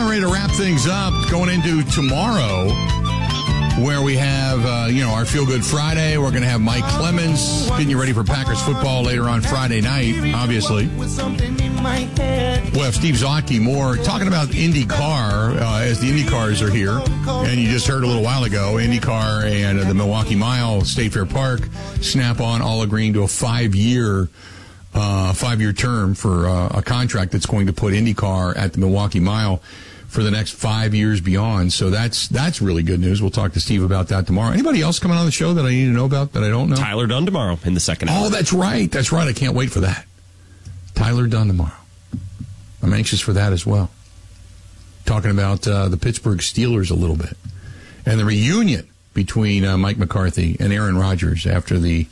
Well, ready to wrap things up going into tomorrow, where we have, our Feel Good Friday. We're going to have Mike Clemens getting you ready for Packers football later on Friday night, obviously. We'll have Steve Zotke more talking about IndyCar as the IndyCars are here. And you just heard a little while ago, IndyCar and the Milwaukee Mile, State Fair Park, Snap-on all agreeing to a five-year term for a contract that's going to put IndyCar at the Milwaukee Mile for the next 5 years beyond. So that's really good news. We'll talk to Steve about that tomorrow. Anybody else coming on the show that I need to know about that I don't know? Tyler Dunn tomorrow in the second hour. Oh, that's right. That's right. I can't wait for that. Tyler Dunn tomorrow. I'm anxious for that as well. Talking about the Pittsburgh Steelers a little bit. And the reunion between Mike McCarthy and Aaron Rodgers after the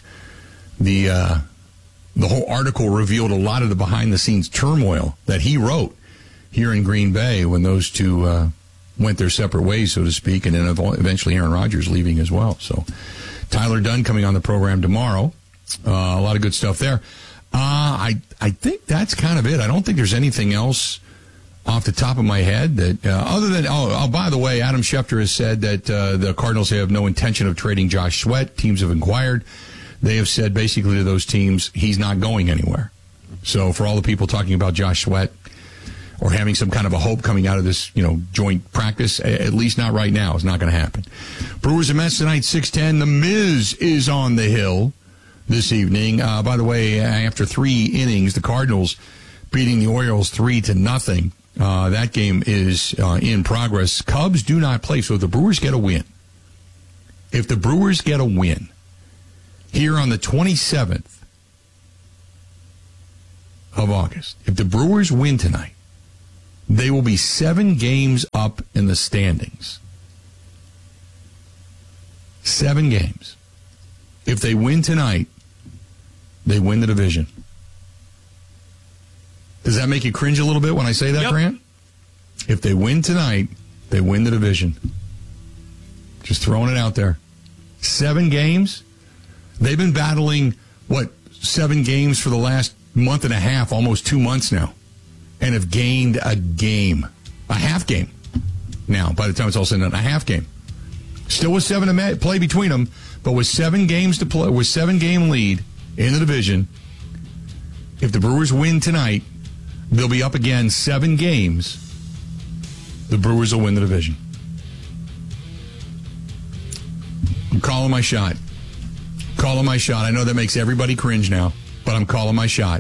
whole article revealed a lot of the behind-the-scenes turmoil that he wrote here in Green Bay when those two went their separate ways, so to speak, and then eventually Aaron Rodgers leaving as well. So Tyler Dunn coming on the program tomorrow. A lot of good stuff there. I think that's kind of it. I don't think there's anything else off the top of my head that other than, by the way, Adam Schefter has said that the Cardinals have no intention of trading Josh Sweat. Teams have inquired. They have said basically to those teams, he's not going anywhere. So for all the people talking about Josh Sweat or having some kind of a hope coming out of this, joint practice, at least not right now. It's not going to happen. Brewers and Mets tonight, 6:10. The Miz is on the hill this evening. By the way, after 3 innings, the Cardinals beating the Orioles 3-0. That game is in progress. Cubs do not play, so if the Brewers get a win, here on the 27th of August, if the Brewers win tonight, they will be 7 games up in the standings. 7 games. If they win tonight, they win the division. Does that make you cringe a little bit when I say that, Yep. Grant? If they win tonight, they win the division. Just throwing it out there. 7 games? They've been battling, 7 games for the last month and a half, almost 2 months now, and have gained a game. A half game. Now, by the time it's all said and done, a half game. Still with 7 to play between them, but with 7 games to play, with 7-game lead in the division, if the Brewers win tonight, they'll be up again 7 games. The Brewers will win the division. I'm calling my shot. I know that makes everybody cringe now, but I'm calling my shot.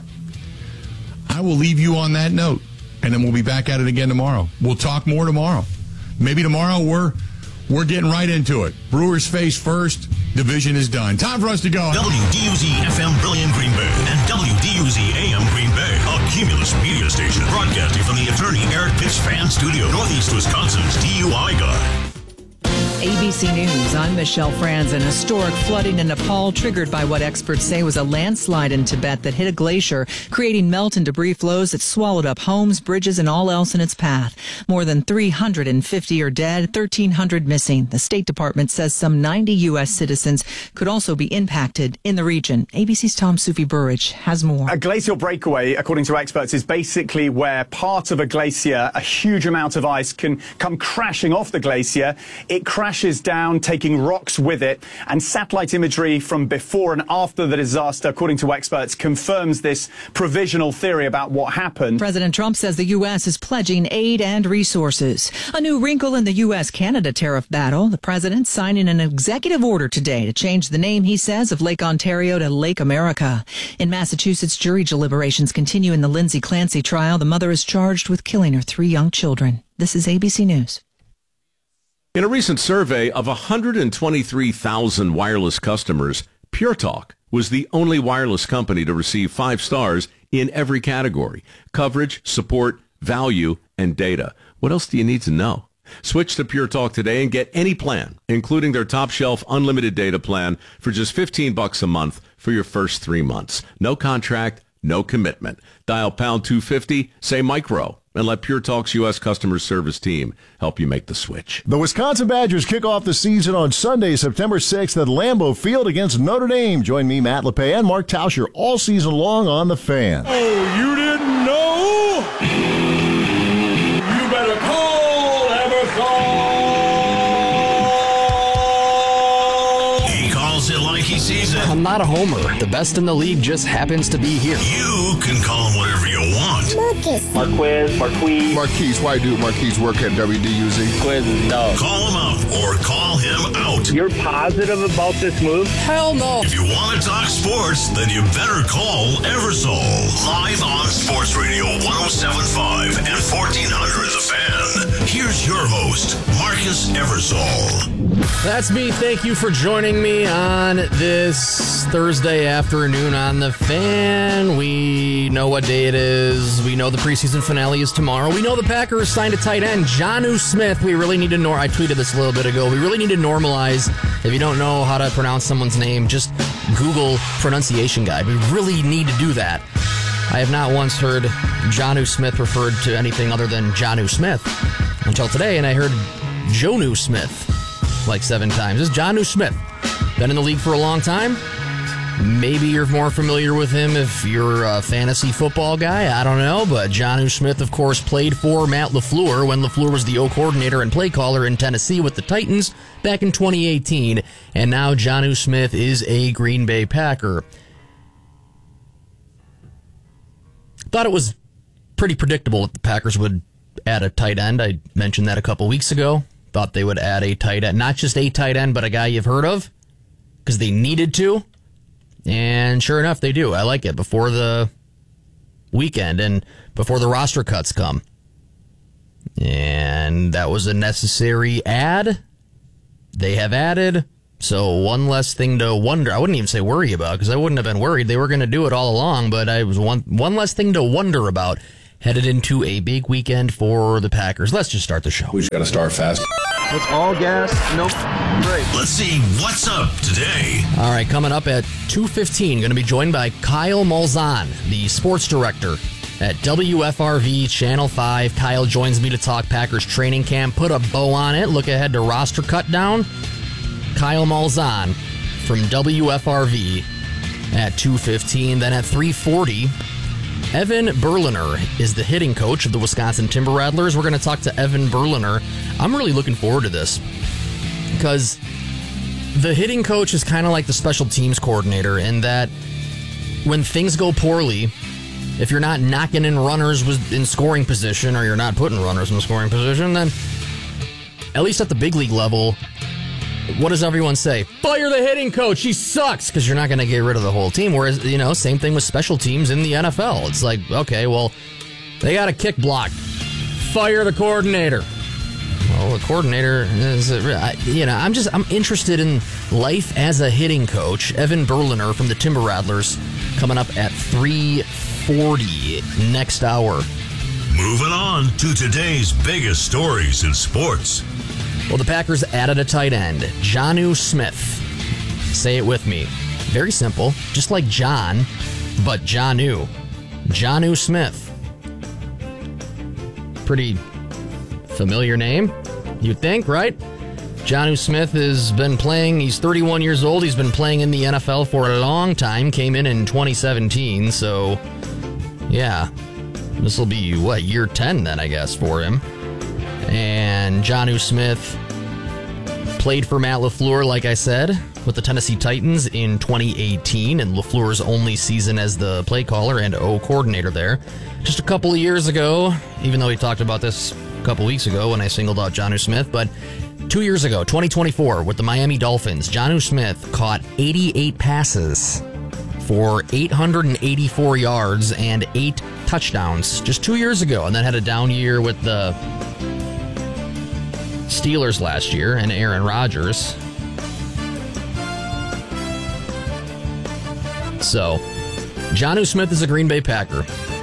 I will leave you on that note, and then we'll be back at it again tomorrow. We'll talk more tomorrow. Maybe tomorrow we're getting right into it. Brewers face first. Division is done. Time for us to go. WDUZ FM Brilliant Green Bay and WDUZ AM Green Bay, a Cumulus media station broadcasting from the attorney Eric Pitts Fan Studio, Northeast Wisconsin's DUI guy. ABC News, I'm Michelle Franzen. Historic flooding in Nepal triggered by what experts say was a landslide in Tibet that hit a glacier, creating melt and debris flows that swallowed up homes, bridges, and all else in its path. More than 350 are dead, 1,300 missing. The State Department says some 90 U.S. citizens could also be impacted in the region. ABC's Tom Sufi Burridge has more. A glacial breakaway, according to experts, is basically where part of a glacier, a huge amount of ice, can come crashing off the glacier. It crashes down, taking rocks with it, and satellite imagery from before and after the disaster, according to experts, confirms this provisional theory about what happened. President Trump says the U.S. is pledging aid and resources. A new wrinkle in the U.S.-Canada tariff battle. The president signing an executive order today to change the name, he says, of Lake Ontario to Lake America. In Massachusetts, jury deliberations continue in the Lindsay Clancy trial. The mother is charged with killing her 3 young children. This is ABC News. In a recent survey of 123,000 wireless customers, Pure Talk was the only wireless company to receive 5 stars in every category: coverage, support, value, and data. What else do you need to know? Switch to Pure Talk today and get any plan, including their top shelf unlimited data plan, for just $15 a month for your first 3 months. No contract, no commitment. Dial pound 250, say micro, and let Pure Talk's U.S. customer service team help you make the switch. The Wisconsin Badgers kick off the season on Sunday, September 6th at Lambeau Field against Notre Dame. Join me, Matt LePay, and Mark Tauscher all season long on The Fan. Oh, you didn't know? You better call not a homer. The best in the league just happens to be here. You can call him whatever you want. Marquise, why do Marquise work at WDUZ? No. Call him up or call him out. You're positive about this move? Hell no. If you want to talk sports, then you better call Eversole. Live on Sports Radio 107.5 and 1400 The Fan. Here's your host, Marcus Eversole. That's me. Thank you for joining me on this Thursday afternoon on The Fan. We know what day it is. We know the preseason finale is tomorrow. We know the Packers signed a tight end, Jonnu Smith. We really need to I tweeted this a little bit ago. We really need to normalize. If you don't know how to pronounce someone's name, just Google pronunciation guide. We really need to do that. I have not once heard Jonnu Smith referred to anything other than Jonnu Smith until today, and I heard Jonnu Smith like 7 times. This is Jonnu Smith. Been in the league for a long time. Maybe you're more familiar with him if you're a fantasy football guy. I don't know. But Jonnu Smith, of course, played for Matt LaFleur when LaFleur was the O coordinator and play caller in Tennessee with the Titans back in 2018. And now Jonnu Smith is a Green Bay Packer. Thought it was pretty predictable that the Packers would add a tight end. I mentioned that a couple weeks ago. Thought they would add a tight end. Not just a tight end, but a guy you've heard of. Because they needed to. And sure enough, they do. I like it. Before the weekend and before the roster cuts come. And that was a necessary add. They have added. So one less thing to wonder. I wouldn't even say worry about, because I wouldn't have been worried. They were going to do it all along, but I was one less thing to wonder about headed into a big weekend for the Packers. Let's just start the show. We just got to start fast. It's all gas, no break. Let's see what's up today. All right, coming up at 2:15, going to be joined by Kyle Malzahn, the sports director at WFRV Channel 5. Kyle joins me to talk Packers training camp, put a bow on it, look ahead to roster cut down. Kyle Malzahn from WFRV at 2:15. Then at 3:40, Evan Berliner is the hitting coach of the Wisconsin Timber Rattlers. We're going to talk to Evan Berliner. I'm really looking forward to this because the hitting coach is kind of like the special teams coordinator in that when things go poorly, if you're not knocking in runners in scoring position or you're not putting runners in scoring position, then at least at the big league level, what does everyone say? Fire the hitting coach. He sucks, because you're not going to get rid of the whole team. Whereas, same thing with special teams in the NFL. It's like, okay, well, they got a kick block. Fire the coordinator. Well, the coordinator is, I'm interested in life as a hitting coach. Evan Berliner from the Timber Rattlers coming up at 3:40 next hour. Moving on to today's biggest stories in sports. Well, the Packers added a tight end, Jonnu Smith. Say it with me. Very simple. Just like John, but Jonnu. Jonnu Smith. Pretty familiar name, you'd think, right? Jonnu Smith has been playing. He's 31 years old. He's been playing in the NFL for a long time. Came in 2017, so yeah. This will be, year 10 then, I guess, for him. And Jonnu Smith played for Matt LaFleur, like I said, with the Tennessee Titans in 2018, and LaFleur's only season as the play caller and O coordinator there. Just a couple of years ago, even though we talked about this a couple weeks ago when I singled out Jonnu Smith, but 2 years ago, 2024, with the Miami Dolphins, Jonnu Smith caught 88 passes for 884 yards and 8 touchdowns just 2 years ago, and then had a down year with the Steelers last year and Aaron Rodgers. So, Jonnu Smith is a Green Bay Packer.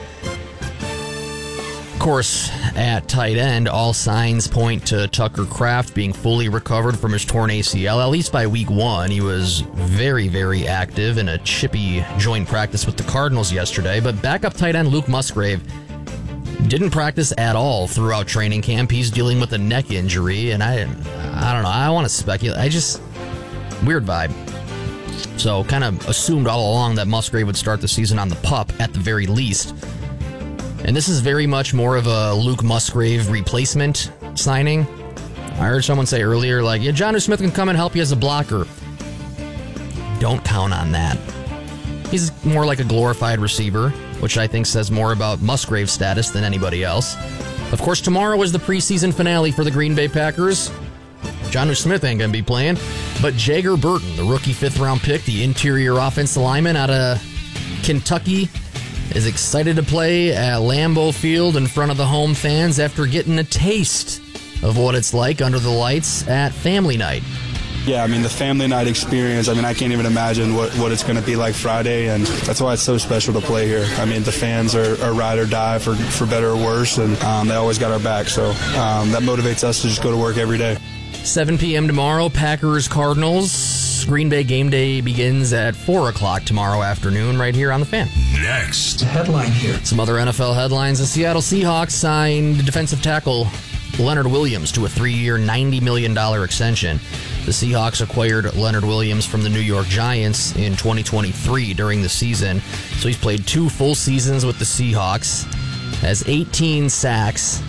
Of course, at tight end, all signs point to Tucker Kraft being fully recovered from his torn ACL. At least by week 1, he was very, very active in a chippy joint practice with the Cardinals yesterday. But backup tight end Luke Musgrave didn't practice at all throughout training camp. He's dealing with a neck injury, and I don't know. I don't want to speculate. Weird vibe. So kind of assumed all along that Musgrave would start the season on the PUP at the very least. And this is very much more of a Luke Musgrave replacement signing. I heard someone say earlier, Jonnu Smith can come and help you as a blocker. don't count on that. He's more like a glorified receiver, which I think says more about Musgrave's status than anybody else. Of course, tomorrow is the preseason finale for the Green Bay Packers. Jonnu Smith ain't going to be playing, but Jager Burton, the rookie 5th-round pick, the interior offensive lineman out of Kentucky, is excited to play at Lambeau Field in front of the home fans after getting a taste of what it's like under the lights at family night. Yeah, I mean, the family night experience, I mean, I can't even imagine what it's going to be like Friday, and that's why it's so special to play here. I mean, the fans are ride or die for better or worse, and they always got our back, so that motivates us to just go to work every day. 7 p.m. tomorrow, Packers-Cardinals. Green Bay game day begins at 4 o'clock tomorrow afternoon right here on The Fan. Next. Headline here. Some other NFL headlines. The Seattle Seahawks signed defensive tackle Leonard Williams to a 3-year, $90 million extension. The Seahawks acquired Leonard Williams from the New York Giants in 2023 during the season. So he's played 2 full seasons with the Seahawks, has 18 sacks.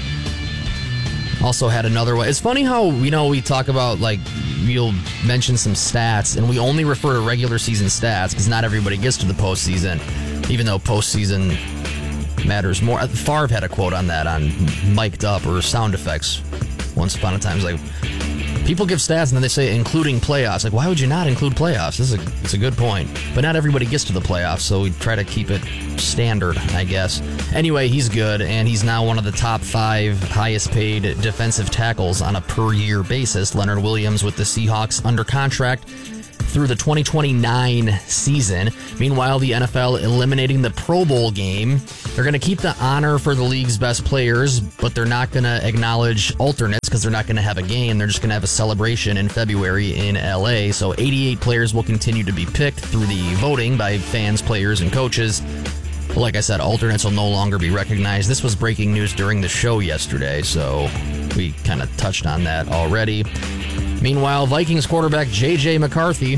Also had another one. It's funny how, we talk about, we'll mention some stats, and we only refer to regular season stats because not everybody gets to the postseason, even though postseason matters more. Favre had a quote on that on Mic'd Up or sound effects once upon a time. It's like, people give stats and then they say including playoffs. Like, why would you not include playoffs? It's a good point. But not everybody gets to the playoffs, so we try to keep it standard, I guess. Anyway, he's good, and he's now one of the top 5 highest paid defensive tackles on a per-year basis. Leonard Williams with the Seahawks under contract through the 2029 season. Meanwhile, the NFL eliminating the Pro Bowl game. They're going to keep the honor for the league's best players, but they're not going to acknowledge alternates because they're not going to have a game. They're just going to have a celebration in February in LA. So 88 players will continue to be picked through the voting by fans, players, and coaches. Like I said, alternates will no longer be recognized. This was breaking news during the show yesterday, so we kind of touched on that already. Meanwhile, Vikings quarterback J.J. McCarthy,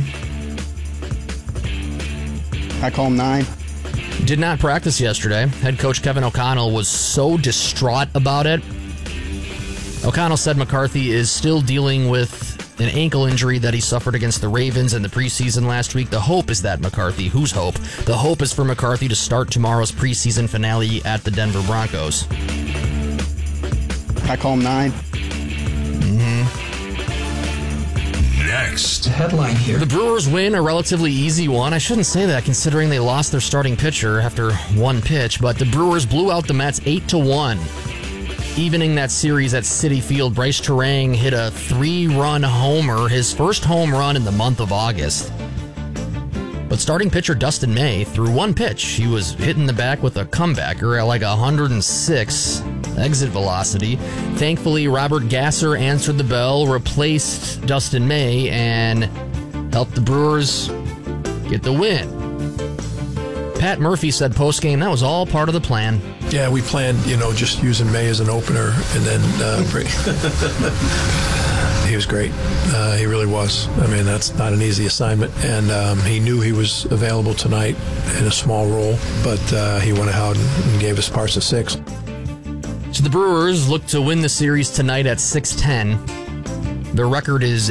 I call him 9. did not practice yesterday. Head coach Kevin O'Connell was so distraught about it. O'Connell said McCarthy is still dealing with an ankle injury that he suffered against the Ravens in the preseason last week. The hope is that McCarthy, whose hope? The hope is for McCarthy to start tomorrow's preseason finale at the Denver Broncos. I call him 9. Next. Headline here. The Brewers win a relatively easy one. I shouldn't say that considering they lost their starting pitcher after one pitch, but the Brewers blew out the Mets 8-1. Evening that series at Citi Field, Bryce Terang hit a 3-run homer, his first home run in the month of August. But starting pitcher Dustin May threw one pitch. He was hit in the back with a comebacker at like 106 exit velocity. Thankfully, Robert Gasser answered the bell, replaced Dustin May, and helped the Brewers get the win. Pat Murphy said postgame that was all part of the plan. Yeah, we planned, just using May as an opener, and then he was great. He really was. I mean, that's not an easy assignment, and he knew he was available tonight in a small role, but he went out and gave us parts of 6. So the Brewers look to win the series tonight at 6-10. Their record is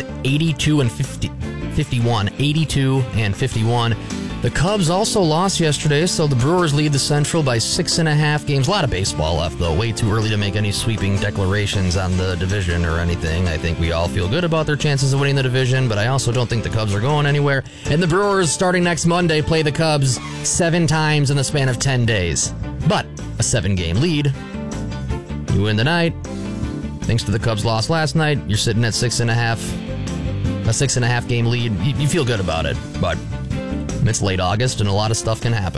82-51. 82-51. The Cubs also lost yesterday, so the Brewers lead the Central by 6.5 games. A lot of baseball left, though. Way too early to make any sweeping declarations on the division or anything. I think we all feel good about their chances of winning the division, but I also don't think the Cubs are going anywhere. And the Brewers, starting next Monday, play the Cubs 7 times in the span of 10 days. But a 7-game lead. You win tonight. Thanks to the Cubs' loss last night, you're sitting at 6.5. A 6.5 game lead. You feel good about it, but it's late August and a lot of stuff can happen.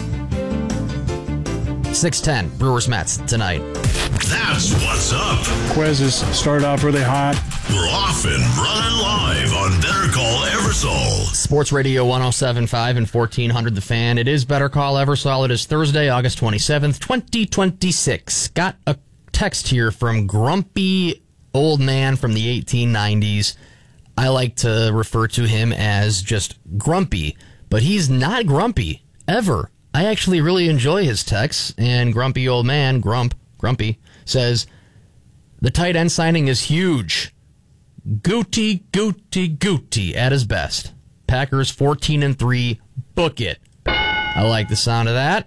6-10, Brewers Mets tonight. That's what's up. Quez has started off really hot. We're off and running live on Better Call Eversole. Sports Radio 107.5 and 1400 The Fan. It is Better Call Eversole. It is Thursday, August 27th, 2026. Got a text here from Grumpy Old Man from the 1890s. I like to refer to him as just Grumpy, but he's not grumpy, ever. I actually really enjoy his texts, and Grumpy Old Man, Grumpy, says, the tight end signing is huge. Gooty at his best. Packers 14-3. Book it. I like the sound of that.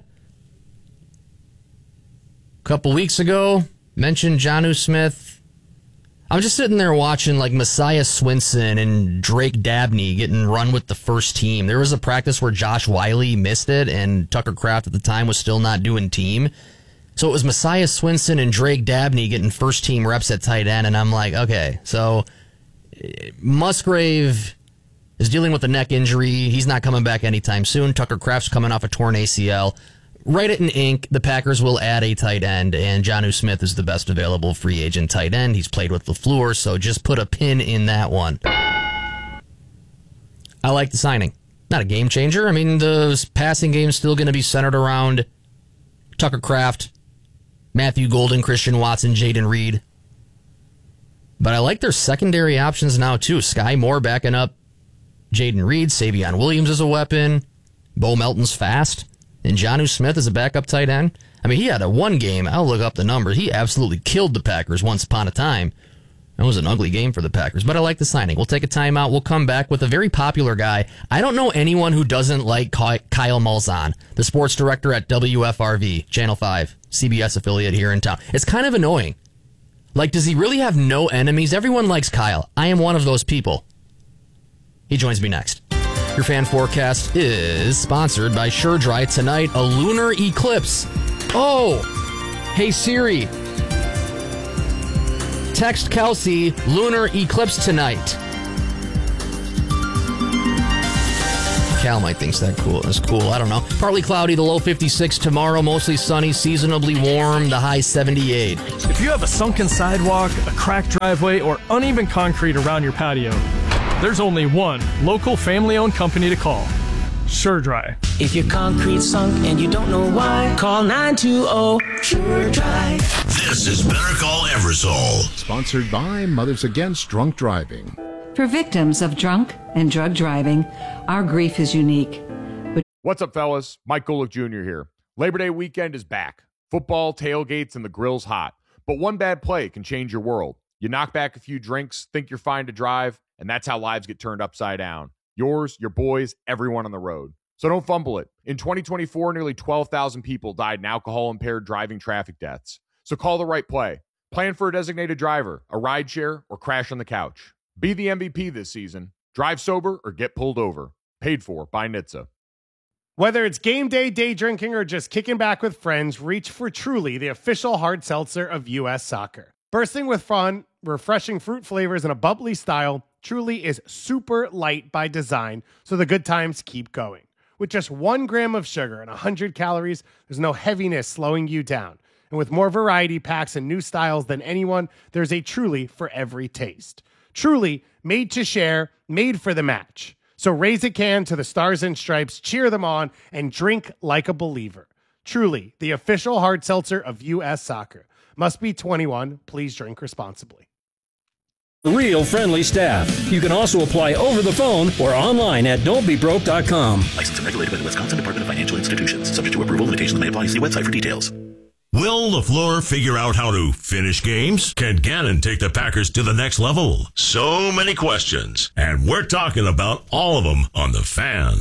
A couple weeks ago, mentioned Jonnu Smith. I'm just sitting there watching like Messiah Swinson and Drake Dabney getting run with the first team. There was a practice where Josh Wiley missed it, and Tucker Kraft at the time was still not doing team. So it was Messiah Swinson and Drake Dabney getting first team reps at tight end, and I'm like, okay, so Musgrave is dealing with a neck injury. He's not coming back anytime soon. Tucker Kraft's coming off a torn ACL. Write it in ink. The Packers will add a tight end, and Jonnu Smith is the best available free agent tight end. He's played with LaFleur, so just put a pin in that one. I like the signing. Not a game changer. I mean, the passing game is still going to be centered around Tucker Kraft, Matthew Golden, Christian Watson, Jaden Reed. But I like their secondary options now, too. Sky Moore backing up Jaden Reed. Savion Williams is a weapon. Bo Melton's fast. And Jonnu Smith is a backup tight end. I mean, he had a one game. I'll look up the numbers. He absolutely killed the Packers once upon a time. That was an ugly game for the Packers, but I like the signing. We'll take a timeout. We'll come back with a very popular guy. I don't know anyone who doesn't like Kyle Malzahn, the sports director at WFRV, Channel 5, CBS affiliate here in town. It's kind of annoying. Like, does he really have no enemies? Everyone likes Kyle. I am one of those people. He joins me next. Your fan forecast is sponsored by SureDry. Tonight, a lunar eclipse. Oh, hey Siri, text Kelsey, lunar eclipse tonight. Cal might think that's cool. I don't know. Partly cloudy, the low 56 tomorrow. Mostly sunny, seasonably warm, the high 78. If you have a sunken sidewalk, a cracked driveway, or uneven concrete around your patio, there's only one local family-owned company to call. SureDry. If your concrete's sunk and you don't know why, call 920-SureDry. This is Better Call Eversole. Sponsored by Mothers Against Drunk Driving. For victims of drunk and drug driving, our grief is unique. What's up, fellas? Mike Golick Jr. here. Labor Day weekend is back. Football, tailgates, and the grill's hot. But one bad play can change your world. You knock back a few drinks, think you're fine to drive, and that's how lives get turned upside down. Yours, your boys, everyone on the road. So don't fumble it. In 2024, nearly 12,000 people died in alcohol-impaired driving traffic deaths. So call the right play. Plan for a designated driver, a rideshare, or crash on the couch. Be the MVP this season. Drive sober or get pulled over. Paid for by NHTSA. Whether it's game day, day drinking, or just kicking back with friends, reach for Truly, the official hard seltzer of U.S. Soccer. Bursting with fun, refreshing fruit flavors, and a bubbly style, Truly is super light by design, so the good times keep going. With just 1 gram of sugar and 100 calories, there's no heaviness slowing you down. And with more variety packs and new styles than anyone, there's a Truly for every taste. Truly, made to share, made for the match. So raise a can to the Stars and Stripes, cheer them on, and drink like a believer. Truly, the official hard seltzer of U.S. Soccer. Must be 21. Please drink responsibly. Real friendly staff. You can also apply over the phone or online at don'tbebroke.com. Licensed and regulated by the Wisconsin Department of Financial Institutions. Subject to approval, limitations may apply. See website for details. Will LaFleur figure out how to finish games? Can Gannon take the Packers to the next level? So many questions, and we're talking about all of them on The Fan.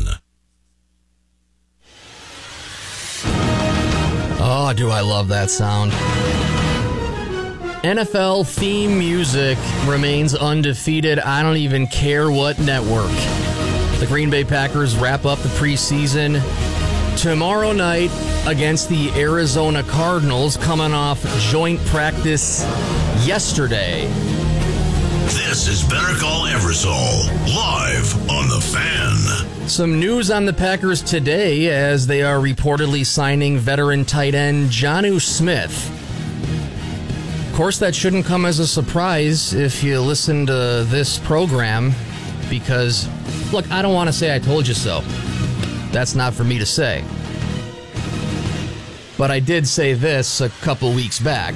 Oh, do I love that sound. NFL theme music remains undefeated. I don't even care what network. The Green Bay Packers wrap up the preseason tomorrow night against the Arizona Cardinals, coming off joint practice yesterday. This is Better Call Eversole, live on The Fan. Some news on the Packers today as they are reportedly signing veteran tight end Jonnu Smith. Of course, that shouldn't come as a surprise if you listen to this program because, look, I don't want to say I told you so. That's not for me to say. But I did say this a couple weeks back.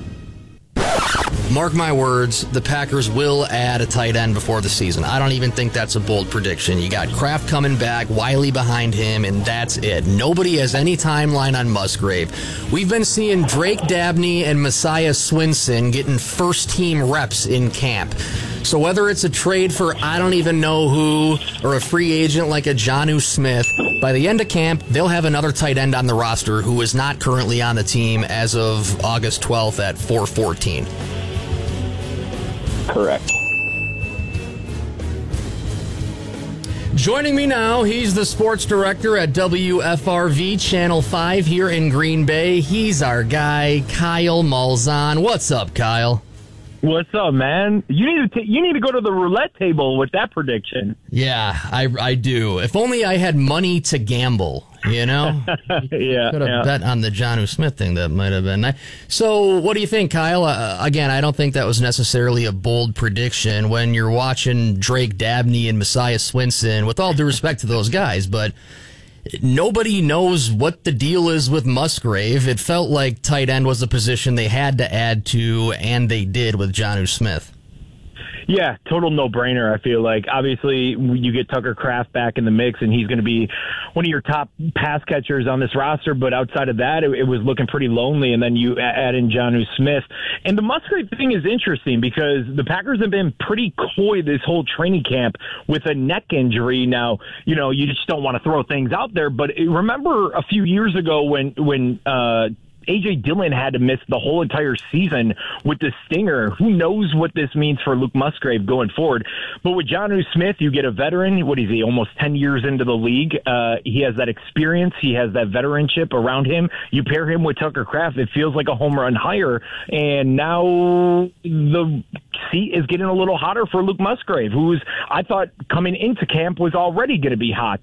Mark my words, the Packers will add a tight end before the season. I don't even think that's a bold prediction. You got Kraft coming back, Wiley behind him, and that's it. Nobody has any timeline on Musgrave. We've been seeing Drake Dabney and Messiah Swinson getting first-team reps in camp. So whether it's a trade for I don't even know who or a free agent like a Jonnu Smith, by the end of camp, they'll have another tight end on the roster who is not currently on the team as of August 12th at 4:14. Correct. Joining me now, he's the sports director at WFRV Channel 5 here in Green Bay. He's our guy, Kyle Malzahn. What's up, Kyle? What's up, man? You need to go to the roulette table with that prediction. Yeah, I do. If only I had money to gamble, you know? Yeah. Could have bet on the Jonnu Smith thing. That might have been nice. So what do you think, Kyle? Again, I don't think that was necessarily a bold prediction when you're watching Drake Dabney and Messiah Swinson, with all due respect to those guys, but nobody knows what the deal is with Musgrave. It felt like tight end was a position they had to add to, and they did with Jonnu Smith. Yeah, total no-brainer, I feel like. Obviously, you get Tucker Kraft back in the mix, and he's going to be one of your top pass catchers on this roster, but outside of that, it was looking pretty lonely, and then you add in Jonnu Smith. And the Musgrave thing is interesting because the Packers have been pretty coy this whole training camp with a neck injury. Now, you know, you just don't want to throw things out there, but remember a few years ago when A.J. Dillon had to miss the whole entire season with the stinger. Who knows what this means for Luke Musgrave going forward? But with Jonnu Smith, you get a veteran. What is he, almost 10 years into the league? He has that experience. He has that veteranship around him. You pair him with Tucker Kraft, it feels like a home run hire. And now the seat is getting a little hotter for Luke Musgrave, who's, I thought, coming into camp was already going to be hot.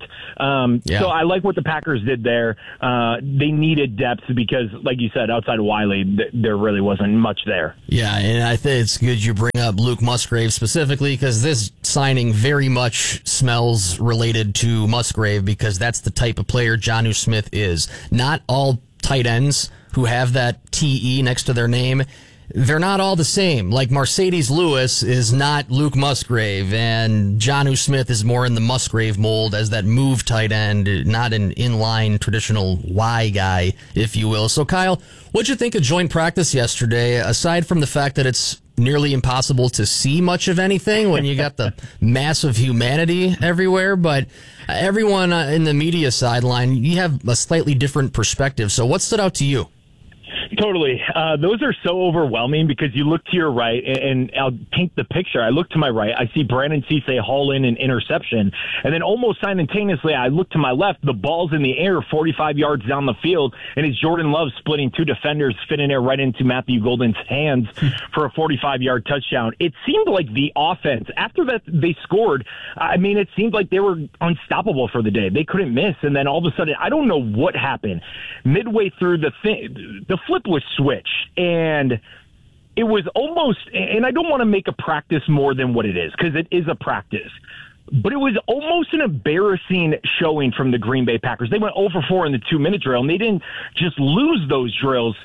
So I like what the Packers did there. They needed depth because, like you said, outside of Wiley, there really wasn't much there. Yeah, and I think it's good you bring up Luke Musgrave specifically because this signing very much smells related to Musgrave because that's the type of player Jonnu Smith is. Not all tight ends who have that TE next to their name, they're not all the same. Like Mercedes Lewis is not Luke Musgrave, and Jonnu Smith is more in the Musgrave mold as that move tight end, not an inline traditional Y guy, if you will. So, Kyle, what'd you think of joint practice yesterday, aside from the fact that it's nearly impossible to see much of anything when you got the massive humanity everywhere, but everyone in the media sideline, you have a slightly different perspective. So what stood out to you? Totally. Those are so overwhelming because you look to your right, and I'll paint the picture. I look to my right. I see Brandon Cisse haul in an interception. And then almost simultaneously, I look to my left. The ball's in the air 45 yards down the field, and it's Jordan Love splitting two defenders, fitting it right into Matthew Golden's hands for a 45-yard touchdown. It seemed like the offense, after that they scored, I mean, it seemed like they were unstoppable for the day. They couldn't miss. And then all of a sudden, I don't know what happened. Midway through the flip was switched, and it was almost, and I don't want to make a practice more than what it is, because it is a practice, but it was almost an embarrassing showing from the Green Bay Packers. They went 0 for 4 in the 2-minute drill, and they didn't just lose those drills.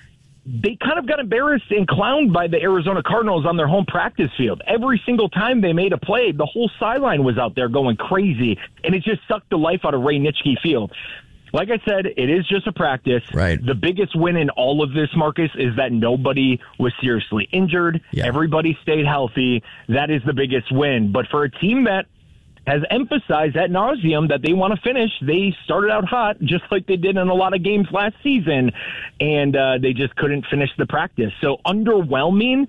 They kind of got embarrassed and clowned by the Arizona Cardinals on their home practice field. Every single time they made a play, the whole sideline was out there going crazy, and it just sucked the life out of Ray Nitschke Field. Like I said, it is just a practice. Right. The biggest win in all of this, Marcus, is that nobody was seriously injured. Yeah. Everybody stayed healthy. That is the biggest win. But for a team that has emphasized ad nauseum that they want to finish, they started out hot, just like they did in a lot of games last season, and they just couldn't finish the practice. So underwhelming,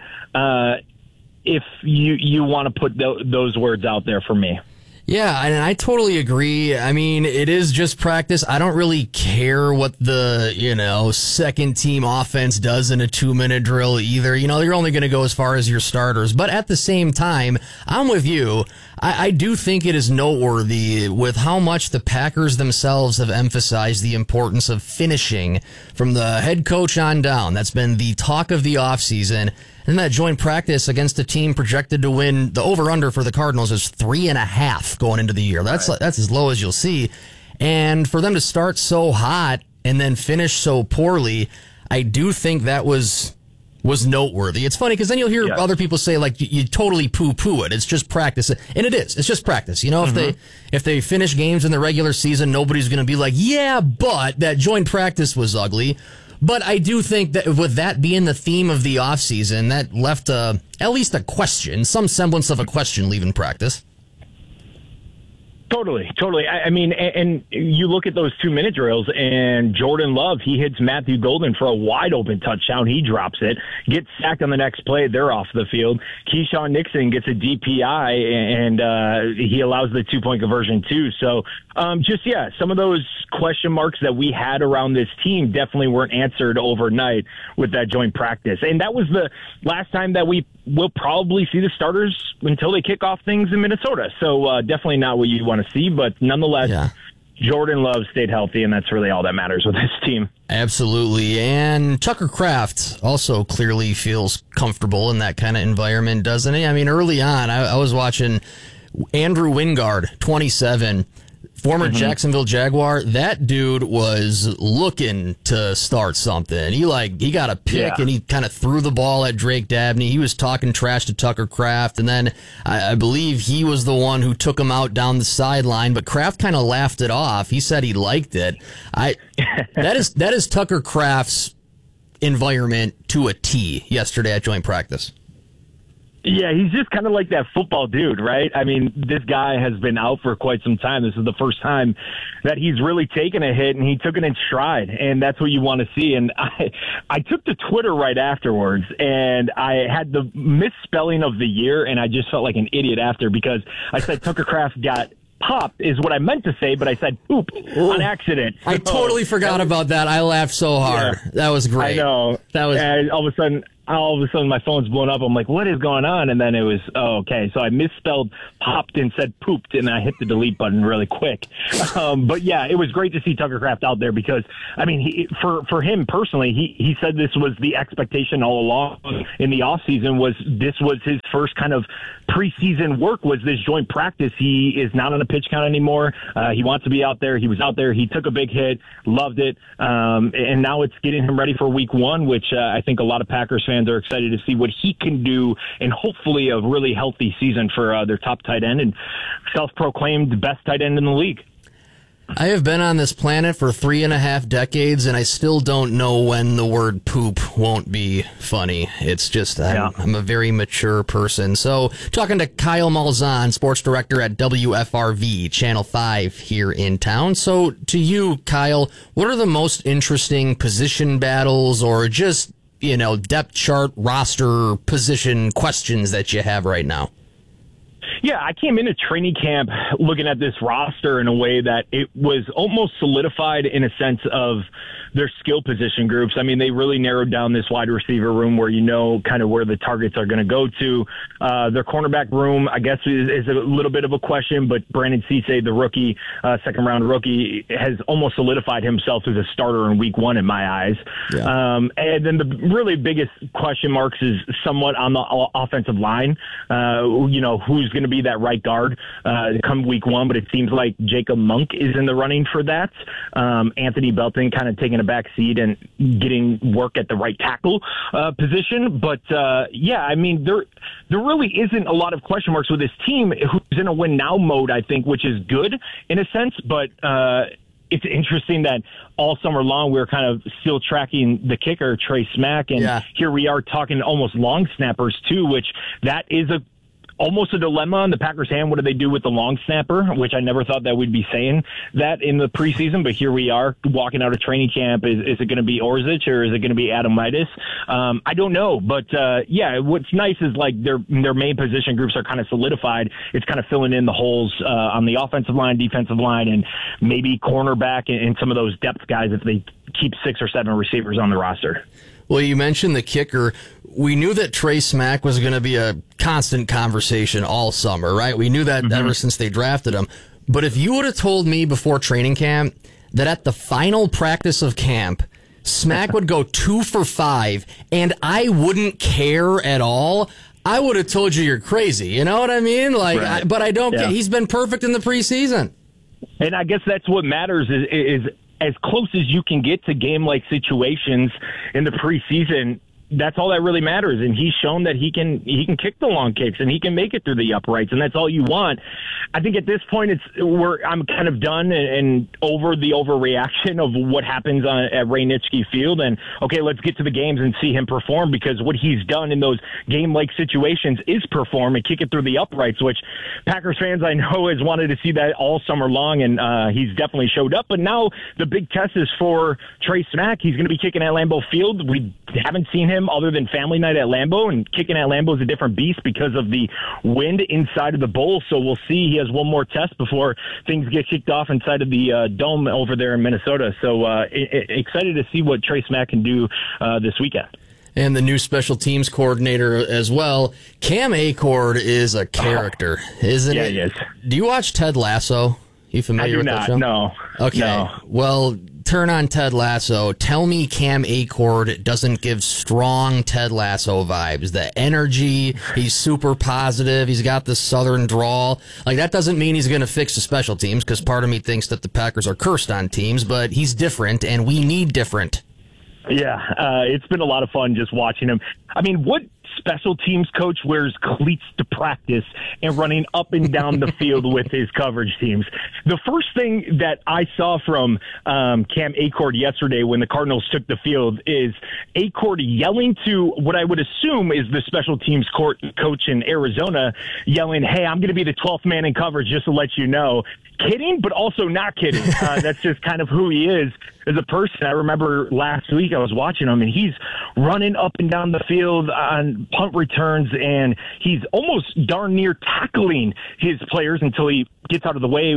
if you want to put those words out there for me. Yeah, and I totally agree. I mean, it is just practice. I don't really care what the, second team offense does in a 2-minute drill either. You're only going to go as far as your starters. But at the same time, I'm with you. I do think it is noteworthy with how much the Packers themselves have emphasized the importance of finishing from the head coach on down. That's been the talk of the offseason. And that joint practice against a team projected to win, the over-under for the Cardinals is 3.5 going into the year. That's as low as you'll see. And for them to start so hot and then finish so poorly, I do think that was noteworthy. It's funny because then you'll hear other people say, like, you totally poo-poo it. It's just practice. And it is. It's just practice. If they finish games in the regular season, nobody's going to be like, yeah, but that joint practice was ugly. But I do think that with that being the theme of the offseason, that left at least a question, some semblance of a question leaving practice. Totally. I mean, and you look at those 2-minute drills, and Jordan Love, he hits Matthew Golden for a wide open touchdown. He drops it, gets sacked on the next play. They're off the field. Keyshawn Nixon gets a DPI, and he allows the 2-point conversion too. So some of those question marks that we had around this team definitely weren't answered overnight with that joint practice. And that was the last time that we will probably see the starters until they kick off things in Minnesota. So definitely not what you want to see, but nonetheless, Jordan Love stayed healthy, and that's really all that matters with this team. Absolutely. And Tucker Kraft also clearly feels comfortable in that kind of environment, doesn't he? I mean, early on, I was watching Andrew Wingard, 27, former Jacksonville Jaguar. That dude was looking to start something. He got a pick and he kind of threw the ball at Drake Dabney. He was talking trash to Tucker Kraft, and then I believe he was the one who took him out down the sideline, but Kraft kind of laughed it off. He said he liked it. That is Tucker Kraft's environment to a T yesterday at joint practice. Yeah, he's just kind of like that football dude, right? I mean, this guy has been out for quite some time. This is the first time that he's really taken a hit, and he took it in stride, and that's what you want to see. And I took to Twitter right afterwards, and I had the misspelling of the year, and I just felt like an idiot after, because I said Tucker Kraft got popped is what I meant to say, but I said poop on accident. I totally forgot about that. I laughed so hard. Yeah, that was great. I know. That was. And all of a sudden my phone's blown up. I'm like, what is going on? And then it was, okay. So I misspelled popped and said pooped, and I hit the delete button really quick. But yeah, it was great to see Tucker Kraft out there, because, I mean, for him personally, he said this was the expectation all along in the offseason, this was his first kind of preseason work, was this joint practice. He is not on a pitch count anymore. He wants to be out there. He was out there. He took a big hit, loved it. And now it's getting him ready for week 1, which I think a lot of Packers fans are excited to see what he can do, and hopefully a really healthy season for their top tight end and self-proclaimed best tight end in the league. I have been on this planet for 3.5 decades, and I still don't know when the word poop won't be funny. It's just, I'm a very mature person. So, talking to Kyle Malzahn, sports director at WFRV, Channel 5 here in town. So, to you, Kyle, what are the most interesting position battles or just, depth chart, roster, position questions that you have right now? Yeah, I came into training camp looking at this roster in a way that it was almost solidified in a sense of their skill position groups. I mean, they really narrowed down this wide receiver room where kind of where the targets are going to go to. Their cornerback room, I guess, is a little bit of a question, but Brandon Cisse, the rookie, second-round rookie, has almost solidified himself as a starter in week 1 in my eyes. Yeah. And then the really biggest question marks is somewhat on the offensive line. Who's going to be that right guard come week 1, but it seems like Jacob Monk is in the running for that. Anthony Belton kind of taking a back seat and getting work at the right tackle position. But I mean, there really isn't a lot of question marks with this team, who's in a win now mode, I think, which is good in a sense. But it's interesting that all summer long we were kind of still tracking the kicker, Trey Smack, and here we are talking almost long snappers too, which that is almost a dilemma in the Packers' hand. What do they do with the long snapper? Which I never thought that we'd be saying that in the preseason, but here we are walking out of training camp. Is it going to be Orzic or is it going to be Adamitis? I don't know, but what's nice is like their main position groups are kind of solidified. It's kind of filling in the holes on the offensive line, defensive line, and maybe cornerback and some of those depth guys if they keep 6 or 7 receivers on the roster. Well, you mentioned the kicker. We knew that Trey Smack was going to be a constant conversation all summer, right? We knew that ever since they drafted him. But if you would have told me before training camp that at the final practice of camp, Smack would go 2 for 5 and I wouldn't care at all, I would have told you you're crazy. You know what I mean? Like, but I don't care. He's been perfect in the preseason. And I guess that's what matters is as close as you can get to game-like situations in the preseason. that's all that really matters. And he's shown that he can kick the long kicks and he can make it through the uprights, and that's all you want. I think at this point I'm kind of done and over the overreaction of what happens at Ray Nitschke Field. And okay, let's get to the games and see him perform, because what he's done in those game-like situations is perform and kick it through the uprights, which Packers fans I know has wanted to see that all summer long, and he's definitely showed up. But now the big test is for Trey Smack. He's going to be kicking at Lambeau Field. We haven't seen him other than family night at Lambeau, and kicking at Lambeau is a different beast because of the wind inside of the bowl. So we'll see. He has one more test before things get kicked off inside of the dome over there in Minnesota. So excited to see what Trey Smack can do this weekend. And the new special teams coordinator as well. Cam Acord is a character, isn't it? Yeah, he is. Do you watch Ted Lasso? You familiar with that show? No. Okay. No. Well, turn on Ted Lasso. Tell me Cam Acord doesn't give strong Ted Lasso vibes. The energy, he's super positive. He's got this southern drawl. Like, that doesn't mean he's going to fix the special teams, because part of me thinks that the Packers are cursed on teams, but he's different, and we need different. Yeah, it's been a lot of fun just watching him. I mean, what special teams coach wears cleats to practice and running up and down the field with his coverage teams? The first thing that I saw from Cam Acord yesterday when the Cardinals took the field is Acord yelling to what I would assume is the special teams coach in Arizona, yelling, "Hey, I'm going to be the 12th man in coverage, just to let you know." Kidding, but also not kidding. That's just kind of who he is as a person. I remember last week I was watching him, and he's running up and down the field on punt returns, and he's almost darn near tackling his players until he gets out of the way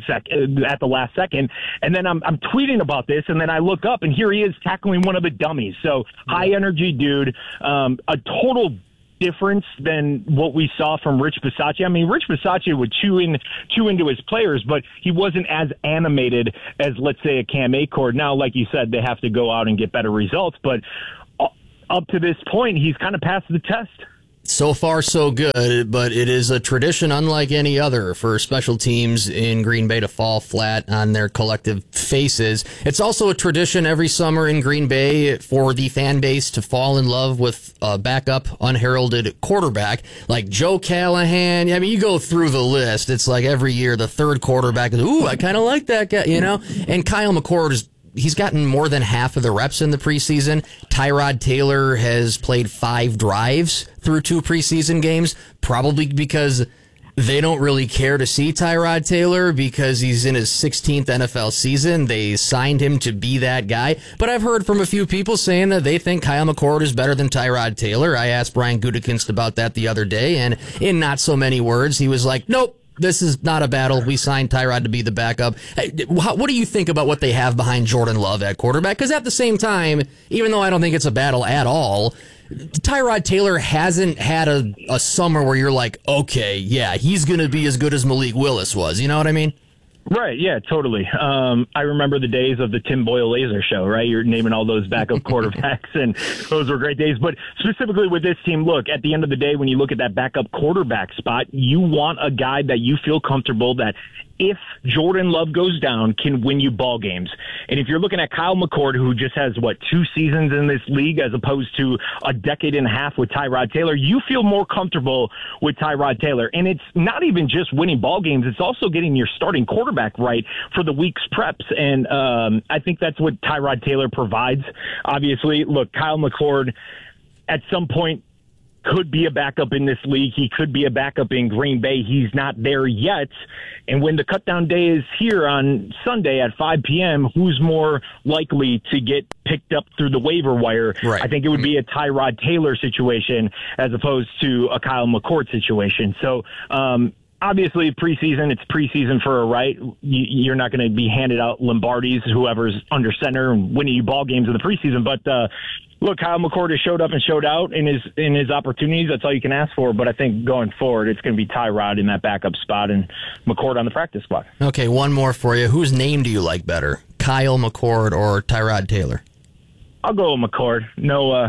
at the last second. And then I'm tweeting about this, and then I look up, and here he is tackling one of the dummies. So high energy dude, a total difference than what we saw from Rich Bisaccia. I mean, Rich Bisaccia would chew into his players, but he wasn't as animated as, let's say, a Cam Acord. Now, like you said, they have to go out and get better results, but up to this point, he's kind of passed the test. So far, so good, but it is a tradition unlike any other for special teams in Green Bay to fall flat on their collective faces. It's also a tradition every summer in Green Bay for the fan base to fall in love with a backup, unheralded quarterback like Joe Callahan. I mean, you go through the list. It's like every year the third quarterback is, ooh, I kind of like that guy, you know? And Kyle McCord is he's gotten more than half of the reps in the preseason. Tyrod Taylor has played 5 drives through 2 preseason games, probably because they don't really care to see Tyrod Taylor because he's in his 16th NFL season. They signed him to be that guy. But I've heard from a few people saying that they think Kyle McCord is better than Tyrod Taylor. I asked Brian Gutekunst about that the other day, and in not so many words, he was like, nope. This is not a battle. We signed Tyrod to be the backup. What do you think about what they have behind Jordan Love at quarterback? Because at the same time, even though I don't think it's a battle at all, Tyrod Taylor hasn't had a summer where you're like, okay, yeah, he's going to be as good as Malik Willis was. You know what I mean? Right, yeah, totally. I remember the days of the Tim Boyle Laser Show, right? You're naming all those backup quarterbacks, and those were great days. But specifically with this team, look, at the end of the day, when you look at that backup quarterback spot, you want a guy that you feel comfortable that if Jordan Love goes down, can win you ball games. And if you're looking at Kyle McCord, who just has, 2 seasons in this league as opposed to a decade and a half with Tyrod Taylor, you feel more comfortable with Tyrod Taylor. And it's not even just winning ball games. It's also getting your starting quarterback right for the week's preps. And I think that's what Tyrod Taylor provides. Obviously, look, Kyle McCord at some point could be a backup in this league. He could be a backup in Green Bay. He's not there yet. And when the cutdown day is here on Sunday at 5 p.m., who's more likely to get picked up through the waiver wire? Right. I think it would be a Tyrod Taylor situation as opposed to a Kyle McCord situation. So, obviously, preseason, it's preseason for a right. You're not going to be handed out Lombardis, whoever's under center, and winning you ball games in the preseason. But look, Kyle McCord has showed up and showed out in his opportunities. That's all you can ask for. But I think going forward, it's going to be Tyrod in that backup spot and McCord on the practice squad. Okay, one more for you. Whose name do you like better, Kyle McCord or Tyrod Taylor? I'll go with McCord. No,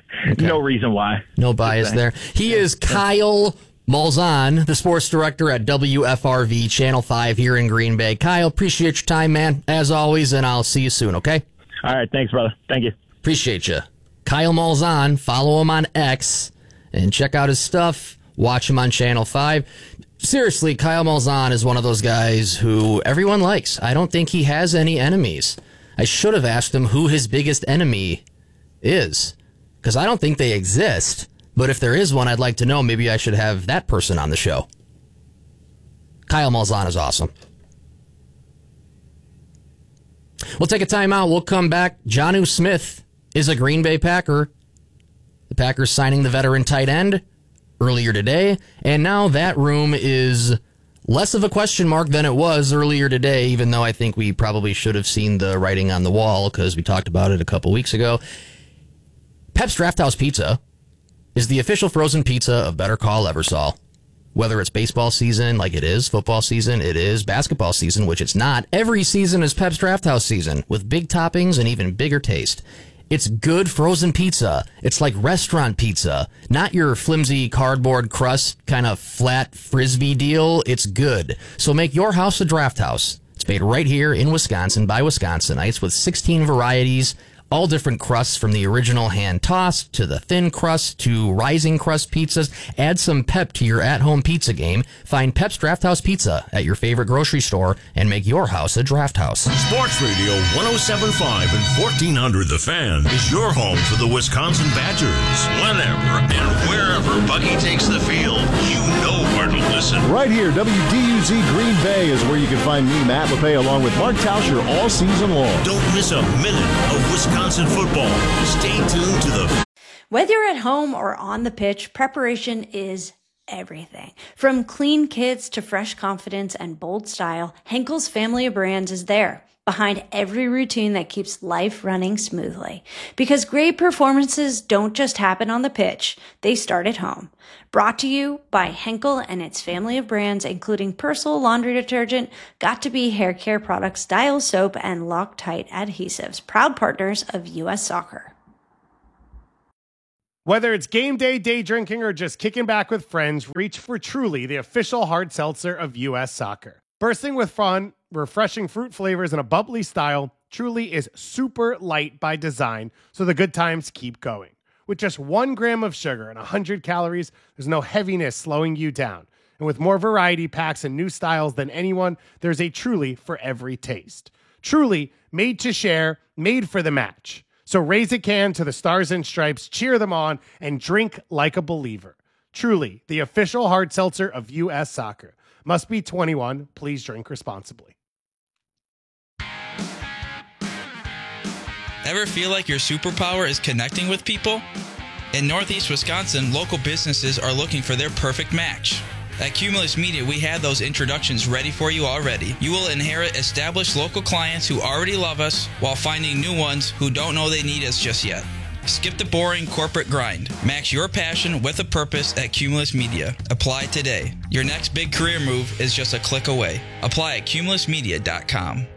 no reason why. No bias there. He is Kyle Malzahn, the sports director at WFRV Channel 5 here in Green Bay. Kyle, appreciate your time, man, as always, and I'll see you soon, okay? All right, thanks, brother. Thank you. Appreciate you. Kyle Malzahn. Follow him on X and check out his stuff. Watch him on Channel 5. Seriously, Kyle Malzahn is one of those guys who everyone likes. I don't think he has any enemies. I should have asked him who his biggest enemy is, because I don't think they exist. But if there is one, I'd like to know. Maybe I should have that person on the show. Kyle Malzahn is awesome. We'll take a timeout. We'll come back. Jonnu Smith is a Green Bay Packer. The Packers signing the veteran tight end earlier today, and now that room is less of a question mark than it was earlier today, even though I think we probably should have seen the writing on the wall because we talked about it a couple weeks ago. Pep's Drafthouse Pizza is the official frozen pizza of Better Call Eversole. Whether it's baseball season, like it is, football season, it is, basketball season, which it's not, every season is Pep's Drafthouse season, with big toppings and even bigger taste. It's good frozen pizza. It's like restaurant pizza, not your flimsy cardboard crust, kind of flat Frisbee deal. It's good. So make your house a Drafthouse. It's made right here in Wisconsin by Wisconsinites with 16 varieties, all different crusts from the original hand-tossed to the thin crust to rising crust pizzas. Add some pep to your at-home pizza game. Find Pep's Drafthouse Pizza at your favorite grocery store and make your house a Drafthouse. Sports Radio 107.5 and 1400 The Fan is your home for the Wisconsin Badgers. Whenever and wherever Bucky takes the field, you know where to listen. Right here, WDUZ Green Bay is where you can find me, Matt LePay, along with Mark Tauscher all season long. Don't miss a minute of Wisconsin football. Stay tuned to the... Whether you're at home or on the pitch, preparation is everything. From clean kits to fresh confidence and bold style, Henkel's family of brands is there, behind every routine that keeps life running smoothly. Because great performances don't just happen on the pitch, they start at home. Brought to you by Henkel and its family of brands, including Persil laundry detergent, Got2b hair care products, Dial soap, and Loctite adhesives, proud partners of U.S. Soccer. Whether it's game day, day drinking, or just kicking back with friends, reach for Truly, the official hard seltzer of U.S. Soccer. Bursting with fun, refreshing fruit flavors, and a bubbly style, Truly is super light by design, so the good times keep going. With just 1 gram of sugar and 100 calories, there's no heaviness slowing you down. And with more variety packs and new styles than anyone, there's a Truly for every taste. Truly, made to share, made for the match. So raise a can to the Stars and Stripes, cheer them on, and drink like a believer. Truly, the official hard seltzer of U.S. Soccer. Must be 21. Please drink responsibly. Ever feel like your superpower is connecting with people? In Northeast Wisconsin, local businesses are looking for their perfect match. At Cumulus Media, we have those introductions ready for you already. You will inherit established local clients who already love us while finding new ones who don't know they need us just yet. Skip the boring corporate grind. Match your passion with a purpose at Cumulus Media. Apply today. Your next big career move is just a click away. Apply at cumulusmedia.com.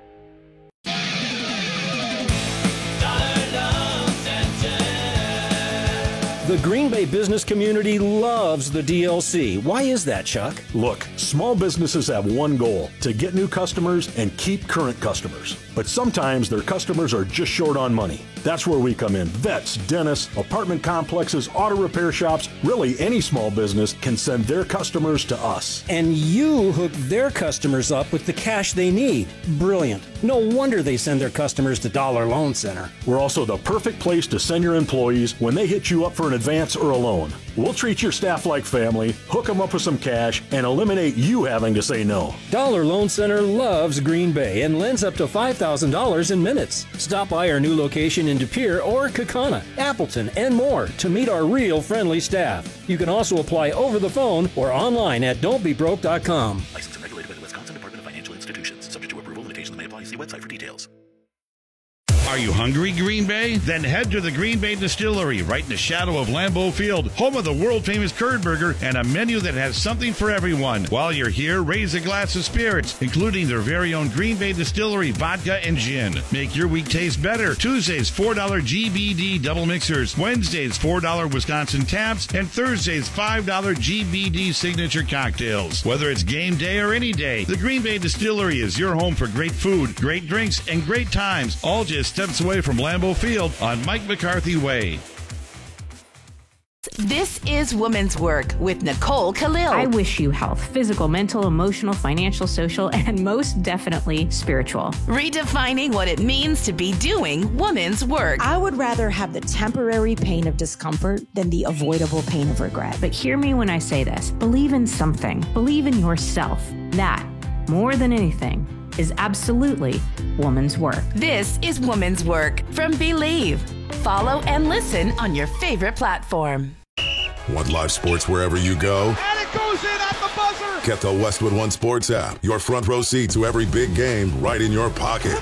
The Green Bay business community loves the DLC. Why is that, Chuck? Look, small businesses have one goal: to get new customers and keep current customers. But sometimes their customers are just short on money. That's where we come in. Vets, dentists, apartment complexes, auto repair shops, really any small business can send their customers to us. And you hook their customers up with the cash they need. Brilliant. No wonder they send their customers to Dollar Loan Center. We're also the perfect place to send your employees when they hit you up for an advance or a loan. We'll treat your staff like family, hook them up with some cash, and eliminate you having to say no. Dollar Loan Center loves Green Bay and lends up to $5,000 in minutes. Stop by our new location in De Pere or Kaukauna, Appleton, and more to meet our real friendly staff. You can also apply over the phone or online at don'tbebroke.com. Licensed and regulated by the Wisconsin Department of Financial Institutions. Subject to approval, limitations may apply. See website for details. Are you hungry, Green Bay? Then head to the Green Bay Distillery, right in the shadow of Lambeau Field, home of the world-famous curd burger and a menu that has something for everyone. While you're here, raise a glass of spirits, including their very own Green Bay Distillery vodka and gin. Make your week taste better. Tuesdays, $4 GBD double mixers. Wednesdays, $4 Wisconsin taps. And Thursdays, $5 GBD signature cocktails. Whether it's game day or any day, the Green Bay Distillery is your home for great food, great drinks, and great times, all just $7 minutes away from Lambeau Field on Mike McCarthy Way. This is Women's Work with Nicole Khalil. I wish you health, physical, mental, emotional, financial, social, and most definitely spiritual. Redefining what it means to be doing women's work. I would rather have the temporary pain of discomfort than the avoidable pain of regret. But hear me when I say this. Believe in something. Believe in yourself. That, more than anything, is absolutely woman's work. This is Woman's Work from Believe. Follow and listen on your favorite platform. Want live sports wherever you go? And it goes in at the buzzer! Get the Westwood One Sports app. Your front row seat to every big game right in your pocket.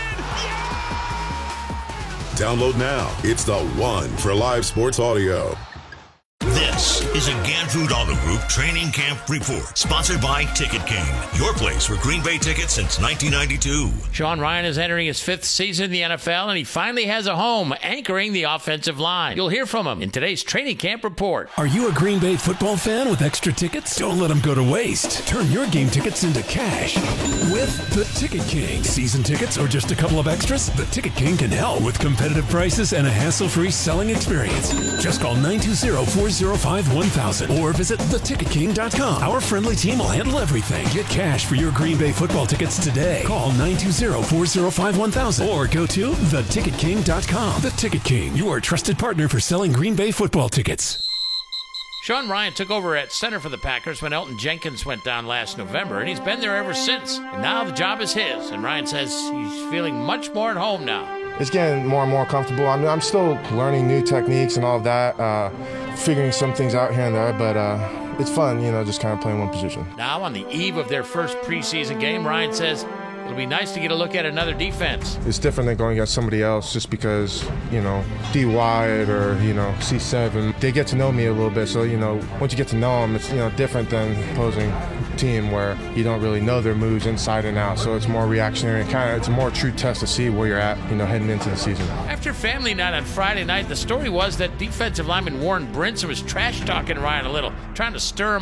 Download now. It's the one for live sports audio. This is a Gantfood Auto Group Training Camp Report, sponsored by Ticket King, your place for Green Bay tickets since 1992. Sean Ryan is entering his 5th season in the NFL, and he finally has a home anchoring the offensive line. You'll hear from him in today's Training Camp Report. Are you a Green Bay football fan with extra tickets? Don't let them go to waste. Turn your game tickets into cash with the Ticket King. Season tickets or just a couple of extras? The Ticket King can help with competitive prices and a hassle-free selling experience. Just call 920-405-1000 or visit theticketking.com. Our friendly team will handle everything. Get cash for your Green Bay football tickets today. Call 920-405-1000 or go to theticketking.com. The Ticket King, your trusted partner for selling Green Bay football tickets. Sean Ryan took over at center for the Packers when Elton Jenkins went down last November, and he's been there ever since. And now the job is his, and Ryan says he's feeling much more at home now. It's getting more and more comfortable. I mean, I'm still learning new techniques and all of that, figuring some things out here and there, but it's fun, just kind of playing one position. Now, on the eve of their first preseason game, Ryan says it'll be nice to get a look at another defense. It's different than going against somebody else just because, D. Wyatt or, C7, they get to know me a little bit. So, once you get to know them, it's, different than opposing team where you don't really know their moves inside and out. So it's more reactionary and it's a more true test to see where you're at, heading into the season. After family night on Friday night, the story was that defensive lineman Warren Brinson was trash-talking Ryan a little, trying to stir him